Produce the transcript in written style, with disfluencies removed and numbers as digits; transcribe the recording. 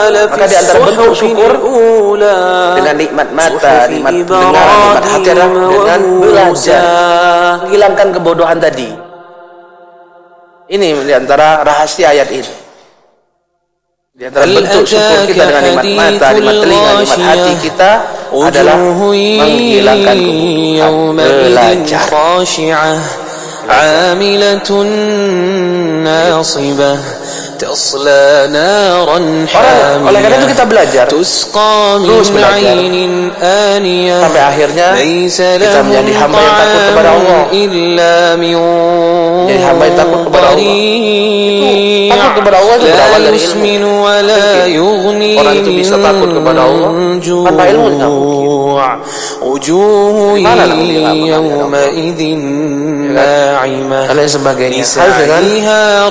Maka di antara bentuk syukur dengan nikmat mata, nikmat pendengaran, nikmat hati adalah dengan belajar, menghilangkan kebodohan tadi. Ini di antara rahasia ayat ini. Di antara bentuk syukur kita dengan nikmat mata, nikmat telinga, nikmat hati kita adalah menghilangkan kebodohan, belajar. Amilatun nasibah tasla naran hamiyah. Oleh karena itu kita belajar, terus belajar sampai akhirnya kita menjadi hamba yang takut kepada Allah. Jadi hamba yang takut kepada Allah. Takut kepada Allah itu berawal dari ilmu. Orang itu bisa takut kepada Allah tanpa ilmu tidak mungkin. Mana namanya? Dan lain sebagainya. Harus dengan